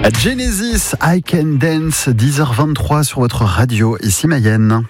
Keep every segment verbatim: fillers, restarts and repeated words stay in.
Genesis, I Can Dance, dix heures vingt-trois sur votre radio, ici Mayenne.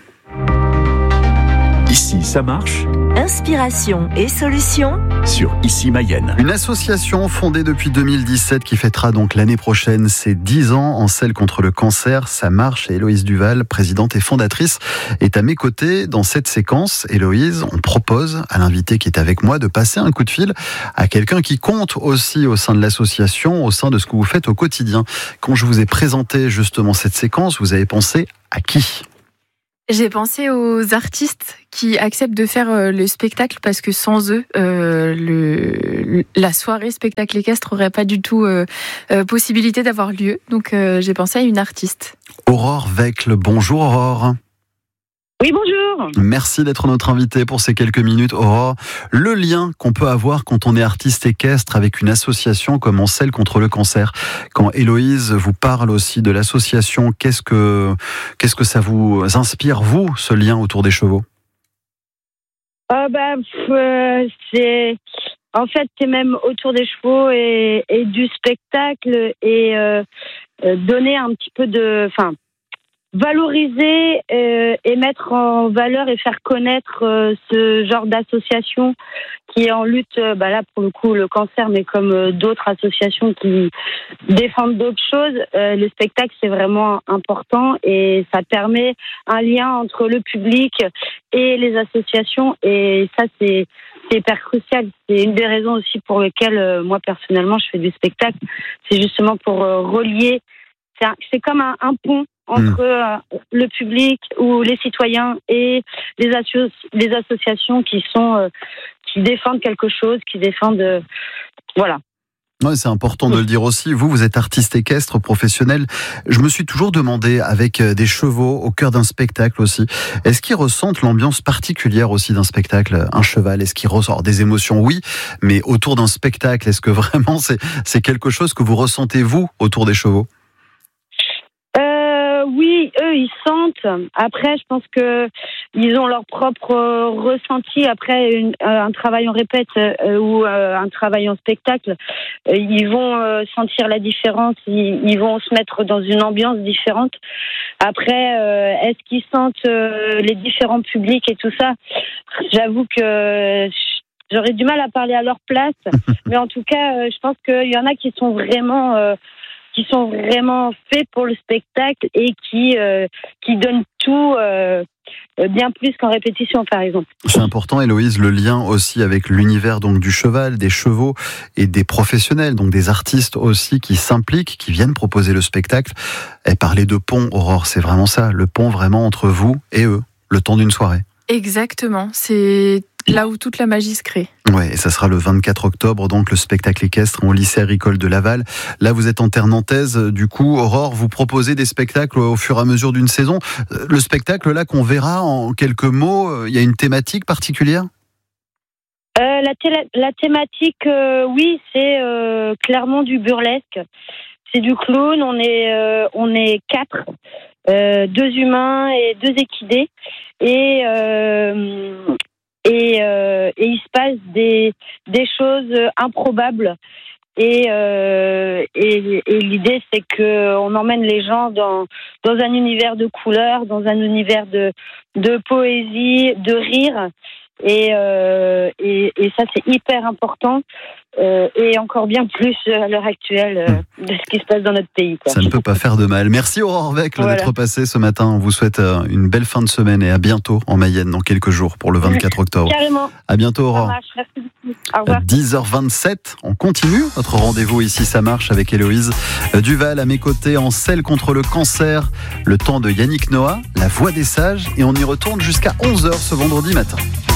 Ici, ça marche. Inspiration et solutions Sur Ici Mayenne. Une association fondée depuis deux mille dix-sept qui fêtera donc l'année prochaine ses dix ans en selle contre le cancer. Ça marche et Héloïse Duval, présidente et fondatrice, est à mes côtés dans cette séquence. Héloïse, on propose à l'invité qui est avec moi de passer un coup de fil à quelqu'un qui compte aussi au sein de l'association, au sein de ce que vous faites au quotidien. Quand je vous ai présenté justement cette séquence, vous avez pensé à qui ? J'ai pensé aux artistes qui acceptent de faire le spectacle parce que sans eux, euh, le, la soirée spectacle équestre n'aurait pas du tout euh, euh, possibilité d'avoir lieu. Donc euh, j'ai pensé à une artiste. Aurore Weckl, bonjour Aurore. Oui, bonjour. Merci d'être notre invitée pour ces quelques minutes. Aurore, le lien qu'on peut avoir quand on est artiste équestre avec une association comme En selle contre le cancer. Quand Héloïse vous parle aussi de l'association, qu'est-ce que, qu'est-ce que ça vous inspire, vous, ce lien autour des chevaux ? euh, bah, euh, c'est... En fait, c'est même autour des chevaux et, et du spectacle et euh, donner un petit peu de... Enfin, valoriser euh, et mettre en valeur et faire connaître euh, ce genre d'association qui est en lutte, euh, bah là pour le coup le cancer, mais comme euh, d'autres associations qui défendent d'autres choses, euh, le spectacle c'est vraiment important et ça permet un lien entre le public et les associations et ça c'est, c'est hyper crucial. C'est une des raisons aussi pour lesquelles euh, moi personnellement je fais du spectacle, c'est justement pour euh, relier, c'est, un, c'est comme un, un pont entre euh, le public ou les citoyens et les, asso- les associations qui sont euh, qui défendent quelque chose, qui défendent euh, voilà. Ouais, c'est important de le dire aussi. Vous, vous êtes artiste équestre professionnel. Je me suis toujours demandé, avec des chevaux au cœur d'un spectacle aussi, est-ce qu'ils ressentent l'ambiance particulière aussi d'un spectacle, un cheval ? Est-ce qu'ils ressentent des émotions ? Oui, mais autour d'un spectacle, est-ce que vraiment c'est, c'est quelque chose que vous ressentez, vous, autour des chevaux ? Oui, eux, ils sentent. Après, je pense que ils ont leur propre euh, ressenti. Après, une, euh, un travail en répète euh, ou euh, un travail en spectacle, euh, ils vont euh, sentir la différence. Ils, ils vont se mettre dans une ambiance différente. Après, euh, est-ce qu'ils sentent euh, les différents publics et tout ça ? J'avoue que j'aurais du mal à parler à leur place. Mais en tout cas, euh, je pense qu'il y en a qui sont vraiment... Euh, qui sont vraiment faits pour le spectacle et qui euh, qui donnent tout euh, bien plus qu'en répétition, par exemple. C'est important, Héloïse, le lien aussi avec l'univers donc du cheval, des chevaux et des professionnels, donc des artistes aussi qui s'impliquent, qui viennent proposer le spectacle. Et parler de pont, Aurore, c'est vraiment ça, le pont vraiment entre vous et eux, le temps d'une soirée. Exactement, c'est là où toute la magie se crée. Ouais, et ça sera le vingt-quatre octobre, donc le spectacle équestre au lycée agricole de Laval. Là, vous êtes en terre nantaise. Du coup, Aurore, vous proposez des spectacles au fur et à mesure d'une saison. Le spectacle là qu'on verra en quelques mots, il y a une thématique particulière ? euh, la, thé- la thématique, euh, oui, c'est euh, clairement du burlesque. C'est du clown. On est, euh, on est quatre, euh, deux humains et deux équidés, et euh, Et, euh, et il se passe des, des choses improbables. Et, euh, et, et l'idée, c'est qu'on emmène les gens dans, dans un univers de couleurs, dans un univers de, de poésie, de rire. Et, euh, et, et ça, c'est hyper important. Euh, et encore bien plus à l'heure actuelle euh, de ce qui se passe dans notre pays, quoi. Ça ne peut pas faire de mal. Merci Aurore Weckl voilà. d'être passée ce matin. On vous souhaite une belle fin de semaine et à bientôt en Mayenne dans quelques jours pour le vingt-quatre octobre. Carrément. À bientôt Aurore. Ça marche. Merci beaucoup. Au revoir. dix heures vingt-sept, on continue notre rendez-vous ici, ça marche avec Héloïse Duval à mes côtés en selle contre le cancer. Le temps de Yannick Noah, la voix des sages et on y retourne jusqu'à onze heures ce vendredi matin.